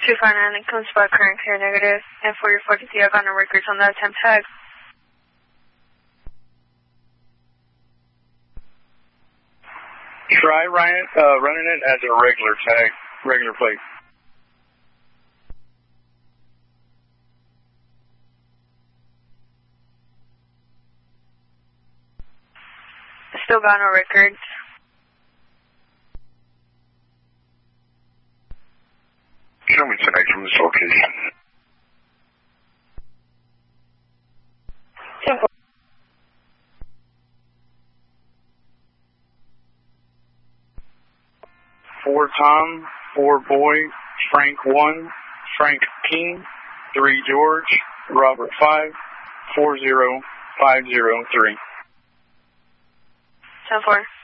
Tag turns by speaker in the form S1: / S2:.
S1: 259, it comes back current clear negative. And for your 43, I got no records on that attempt tag.
S2: Try running it as a regular tag, regular plate.
S1: Still got no records.
S3: Show me tonight from this location.
S1: 10-4.
S2: Four Tom, 4 Boy, Frank 1, Frank King, 3 George, Robert 5, 40503.
S1: 10-4.